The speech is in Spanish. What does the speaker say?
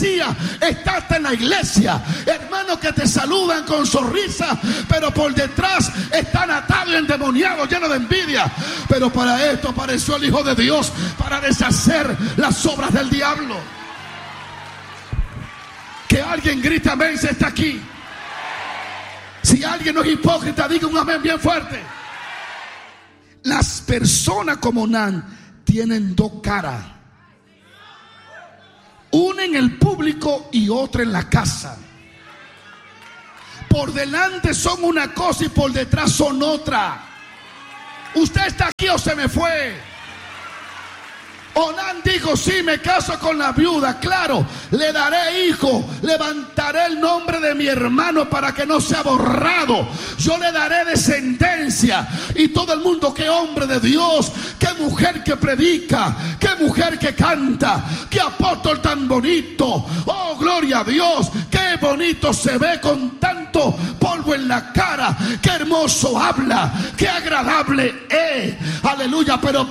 hipocresía está hasta en la iglesia. Hermanos que te saludan con sonrisa, pero por detrás están atados y endemoniados, llenos de envidia. Pero para esto apareció el Hijo de Dios, para deshacer las obras del diablo. Que alguien grite amén si está aquí. Si alguien no es hipócrita, diga un amén bien fuerte. Las personas como Nan tienen dos caras. Una en el público y otra en la casa. Por delante son una cosa y por detrás son otra. ¿Usted está aquí o se me fue? Onán dijo: sí, me caso con la viuda, claro, le daré hijo, levantaré el nombre de mi hermano para que no sea borrado, yo le daré descendencia. Y todo el mundo: qué hombre de Dios, qué mujer que predica, qué mujer que canta, qué apóstol tan bonito, oh gloria a Dios, qué bonito se ve con tanto polvo en la cara, qué hermoso habla, qué agradable es, aleluya. Pero